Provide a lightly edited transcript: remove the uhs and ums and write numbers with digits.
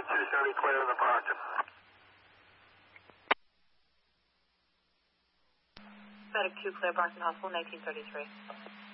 230 clear in the parking. Medic 2 clear, Boston Hospital, 1933.